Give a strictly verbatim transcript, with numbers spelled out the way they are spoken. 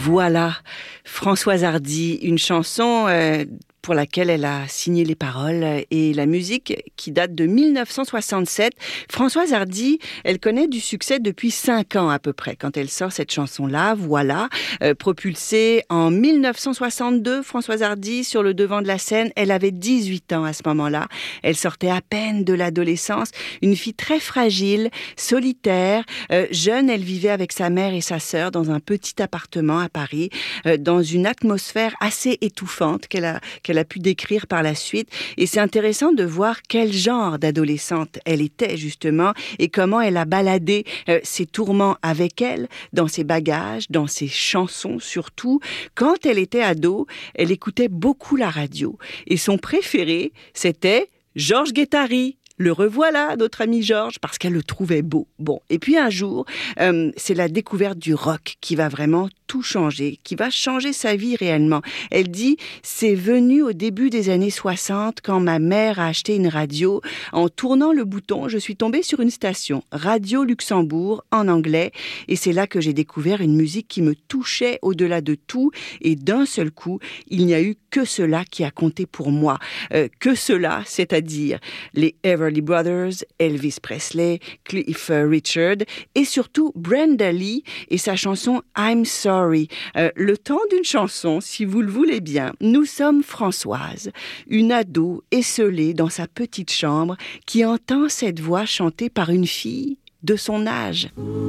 Voilà, Françoise Hardy, une chanson euh, pour laquelle elle a signé les paroles et la musique qui date de dix-neuf cent soixante-sept. Françoise Hardy, elle connaît du succès depuis cinq ans à peu près quand elle sort cette chanson-là, Voilà, euh, propulsée en dix-neuf cent soixante-deux. Françoise Hardy sur le devant de la scène, elle avait dix-huit ans à ce moment-là. Elle sortait à peine de l'adolescence, une fille très fragile, solitaire, euh, jeune. Elle vivait avec sa mère et sa sœur dans un petit appartement à Paris, euh, dans une atmosphère assez étouffante qu'elle a, qu'elle a pu décrire par la suite. Et c'est intéressant de voir quel genre d'adolescente elle était justement et comment elle a baladé euh, ses tourments avec elle, dans ses bagages, dans ses chansons surtout. Quand elle était ado, elle écoutait beaucoup la radio et son préféré, c'était Georges Guettari. Le revoilà, notre ami Georges, parce qu'elle le trouvait beau. Bon, et puis un jour, euh, c'est la découverte du rock qui va vraiment tout changer, qui va changer sa vie réellement. Elle dit, c'est venu au début des années soixante, quand ma mère a acheté une radio. En tournant le bouton, je suis tombée sur une station, Radio Luxembourg, en anglais, et c'est là que j'ai découvert une musique qui me touchait au-delà de tout, et d'un seul coup, il n'y a eu que cela qui a compté pour moi. Euh, que cela, c'est-à-dire les Everly Brothers, Elvis Presley, Cliff Richard et surtout Brenda Lee et sa chanson I'm Sorry. Euh, le temps d'une chanson, si vous le voulez bien. Nous sommes Françoise, une ado esseulée dans sa petite chambre qui entend cette voix chantée par une fille de son âge.